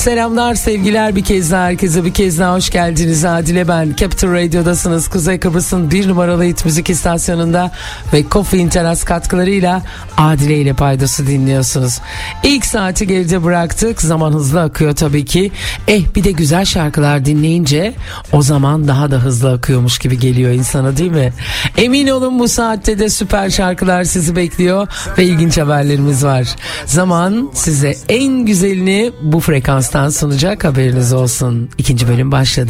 Selamlar, sevgiler bir kez daha herkese, bir kez daha hoş geldiniz. Adile ben. Capital Radio'dasınız. Kuzey Kıbrıs'ın 1 numaralı hit müzik istasyonunda ve Coffee Teras katkılarıyla Adile ile Paydos'u dinliyorsunuz. İlk saati geride bıraktık. Zaman hızlı akıyor tabii ki. Bir de güzel şarkılar dinleyince o zaman daha da hızlı akıyormuş gibi geliyor insana, değil mi? Emin olun bu saatte de süper şarkılar sizi bekliyor ve ilginç haberlerimiz var. Zaman size en güzelini bu frekanstan sunacak, haberiniz olsun. İkinci bölüm başladı.